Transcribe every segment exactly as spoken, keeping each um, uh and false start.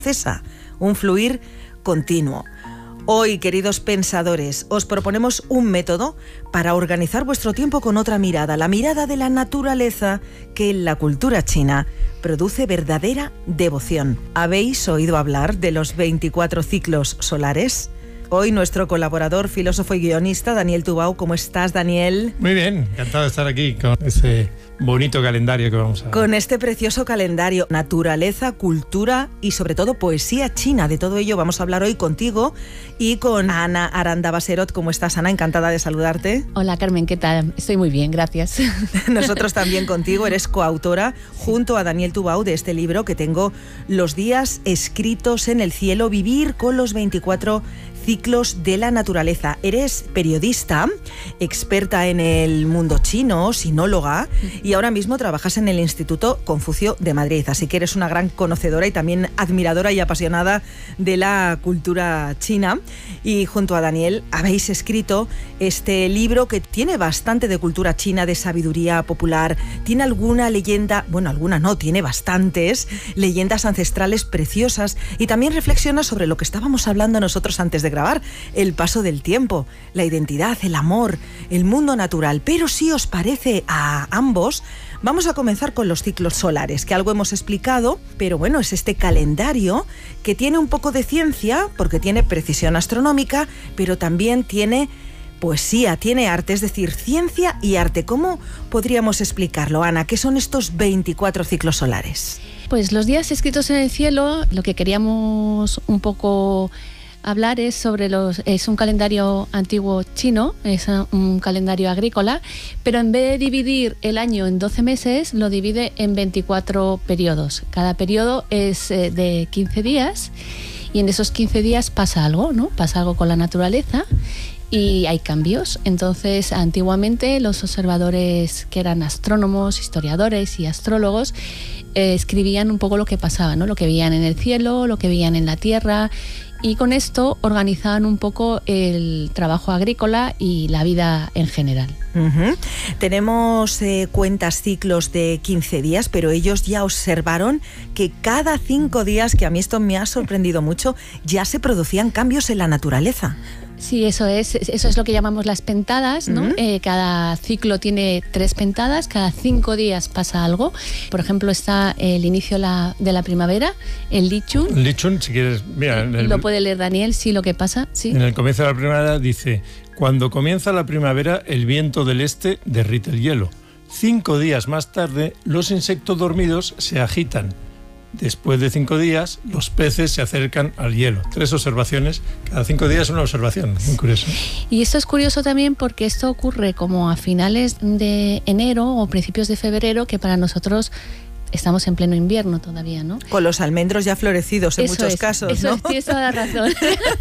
cesa, un fluir continuo. Hoy, queridos pensadores, os proponemos un método para organizar vuestro tiempo con otra mirada, la mirada de la naturaleza que en la cultura china produce verdadera devoción. ¿Habéis oído hablar de los veinticuatro ciclos solares? Hoy nuestro colaborador, filósofo y guionista, Daniel Tubau. ¿Cómo estás, Daniel? Muy bien, encantado de estar aquí con este bonito calendario que vamos a... Con este precioso calendario, naturaleza, cultura y sobre todo poesía china. De todo ello vamos a hablar hoy contigo y con Ana Aranda Baserot. ¿Cómo estás, Ana? Encantada de saludarte. Hola, Carmen, ¿qué tal? Estoy muy bien, gracias. Nosotros también contigo. Eres coautora junto a Daniel Tubau de este libro que tengo, Los días escritos en el cielo, vivir con los veinticuatro ciclos de la naturaleza. Eres periodista, experta en el mundo chino, sinóloga, y ahora mismo trabajas en el Instituto Confucio de Madrid, así que eres una gran conocedora y también admiradora y apasionada de la cultura china. Y junto a Daniel habéis escrito este libro que tiene bastante de cultura china, de sabiduría popular, tiene alguna leyenda, bueno, alguna no, tiene bastantes leyendas ancestrales preciosas, y también reflexiona sobre lo que estábamos hablando nosotros antes de grabar, el paso del tiempo, la identidad, el amor, el mundo natural. Pero si os parece a ambos, vamos a comenzar con los ciclos solares, que algo hemos explicado, pero bueno, es este calendario que tiene un poco de ciencia, porque tiene precisión astronómica, pero también tiene poesía, tiene arte, es decir, ciencia y arte. ¿Cómo podríamos explicarlo, Ana? ¿Qué son estos veinticuatro ciclos solares? Pues los días escritos en el cielo, lo que queríamos un poco hablar es sobre los... Es un calendario antiguo chino, es un calendario agrícola, pero en vez de dividir el año en doce meses, lo divide en veinticuatro periodos. Cada periodo es de quince días y en esos quince días pasa algo, ¿no? Pasa algo con la naturaleza y hay cambios. Entonces, antiguamente los observadores que eran astrónomos, historiadores y astrólogos eh, escribían un poco lo que pasaba, ¿no? Lo que veían en el cielo, lo que veían en la tierra, y con esto organizaban un poco el trabajo agrícola y la vida en general. Uh-huh. Tenemos eh, cuentas ciclos de quince días, pero ellos ya observaron que cada cinco días, que a mí esto me ha sorprendido mucho, ya se producían cambios en la naturaleza. Sí, eso es, eso es lo que llamamos las pentadas, ¿no? Uh-huh. Eh, cada ciclo tiene tres pentadas, cada cinco días pasa algo. Por ejemplo, está el inicio la, de la primavera, el Lichun. El Lichun, si quieres, mira... El, lo puede leer Daniel, sí, lo que pasa. Sí. En el comienzo de la primavera dice: cuando comienza la primavera, el viento del este derrite el hielo. Cinco días más tarde, los insectos dormidos se agitan. Después de cinco días, los peces se acercan al hielo. Tres observaciones, cada cinco días una observación. Muy curioso. Y esto es curioso también porque esto ocurre como a finales de enero o principios de febrero, que para nosotros estamos en pleno invierno todavía, ¿no? Con los almendros ya florecidos en eso muchos es, casos, eso ¿no? Es, tienes toda la razón.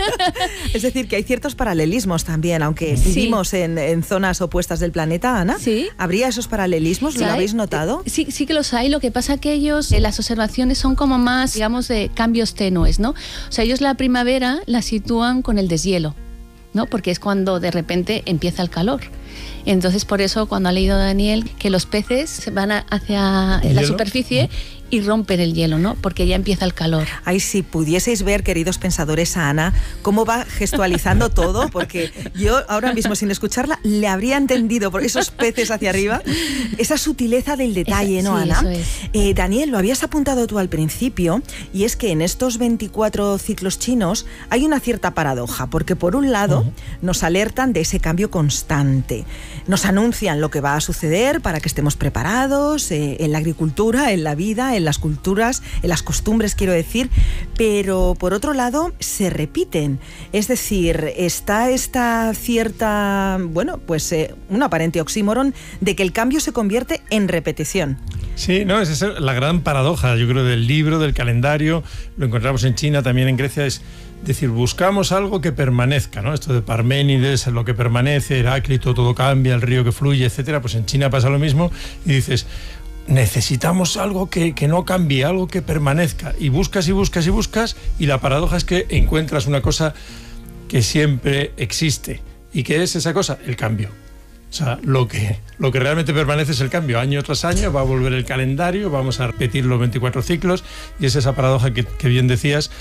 Es decir, que hay ciertos paralelismos también, aunque sí. vivimos en, en zonas opuestas del planeta, Ana. Sí. ¿Habría esos paralelismos? ¿Lo habéis notado? Sí, sí que los hay. Lo que pasa que ellos, eh, las observaciones son como más, digamos, de cambios tenues, ¿no? O sea, ellos la primavera la sitúan con el deshielo, ¿no? Porque es cuando de repente empieza el calor. Entonces, por eso, cuando ha leído Daniel que los peces van a, hacia la hielo? superficie y rompen el hielo, ¿no? Porque ya empieza el calor. Ay, si pudieseis ver, queridos pensadores, a Ana, cómo va gestualizando todo, porque yo ahora mismo, sin escucharla, le habría entendido por esos peces hacia arriba, esa sutileza del detalle, Esa, ¿no, sí, Ana? Eso es. Eh, Daniel, lo habías apuntado tú al principio, y es que en estos veinticuatro ciclos chinos hay una cierta paradoja, porque por un lado uh-huh. nos alertan de ese cambio constante, nos anuncian lo que va a suceder para que estemos preparados eh, en la agricultura, en la vida, en las culturas, en las costumbres, quiero decir, pero por otro lado se repiten. Es decir, está esta cierta, bueno, pues eh, un aparente oxímoron de que el cambio se convierte en repetición. Sí, no, esa es la gran paradoja, yo creo, del libro, del calendario. Lo encontramos en China, también en Grecia. Es decir, buscamos algo que permanezca, ¿no? Esto de Parménides, lo que permanece, Heráclito, todo cambia, el río que fluye, etcétera. Pues en China pasa lo mismo y dices, necesitamos algo que, que no cambie, algo que permanezca. Y buscas y buscas y buscas, y la paradoja es que encuentras una cosa que siempre existe. ¿Y qué es esa cosa? El cambio. O sea, lo que, lo que realmente permanece es el cambio. Año tras año va a volver el calendario, vamos a repetir los veinticuatro ciclos, y es esa paradoja que, que bien decías,